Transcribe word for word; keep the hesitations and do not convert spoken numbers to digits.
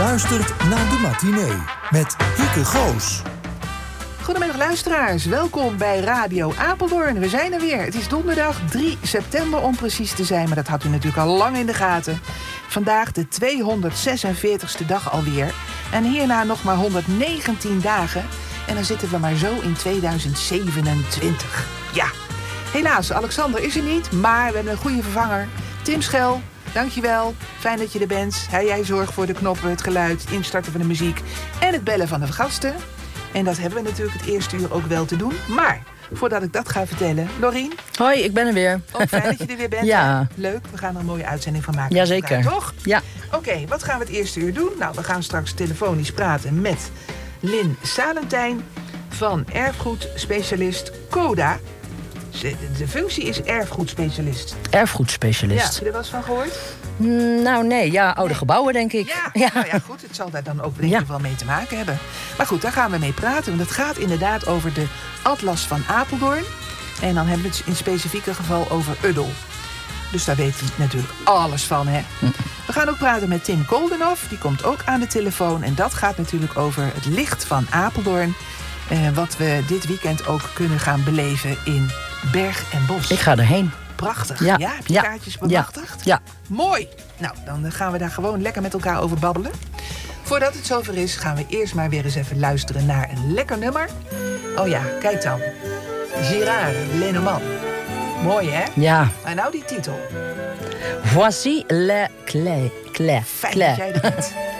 luistert naar De Matinee met Hieke Goos. Goedemiddag luisteraars, welkom bij Radio Apeldoorn. We zijn er weer. Het is donderdag drie september om precies te zijn, maar dat had u natuurlijk al lang in de gaten. Vandaag de tweehonderdzesenveertigste dag alweer. En hierna nog maar honderdnegentien dagen. En dan zitten we maar zo in tweeduizend zevenentwintig. Ja, helaas, Alexander is er niet, maar we hebben een goede vervanger. Tim Schel, dankjewel. Fijn dat je er bent. Hij, jij zorgt voor de knoppen, het geluid, het instarten van de muziek en het bellen van de gasten. En dat hebben we natuurlijk het eerste uur ook wel te doen. Maar voordat ik dat ga vertellen, Lorien. Hoi, ik ben er weer. Ook fijn dat je er weer bent. Ja. Leuk, we gaan er een mooie uitzending van maken. Jazeker. Toch? Ja. Oké, okay, wat gaan we het eerste uur doen? Nou, we gaan straks telefonisch praten met Lynn Salentijn van erfgoedspecialist Coda. De functie is erfgoedspecialist. Erfgoedspecialist. Ja, heb je er wel eens van gehoord? Mm, nou, nee. Ja, oude nee. gebouwen, denk ik. Ja, ja. Nou ja, goed. Het zal daar dan ook denk ik ja. wel mee te maken hebben. Maar goed, daar gaan we mee praten. Want het gaat inderdaad over de Atlas van Apeldoorn. En dan hebben we het in specifieke geval over Uddel. Dus daar weet hij natuurlijk alles van, hè? Mm. We gaan ook praten met Tim Koldenhoff. Die komt ook aan de telefoon. En dat gaat natuurlijk over het licht van Apeldoorn. Eh, wat we dit weekend ook kunnen gaan beleven in Berg en Bos. Ik ga erheen. Prachtig. Ja, ja heb je ja. kaartjes bemachtigd? Ja. ja. Mooi. Nou, dan gaan we daar gewoon lekker met elkaar over babbelen. Voordat het zover is, gaan we eerst maar weer eens even luisteren naar een lekker nummer. Oh ja, kijk dan. Gérard Lenormand. Mooi, hè? Ja. Maar nou die titel. Voici le clé. Clé. Fijn clé. dat jij er bent.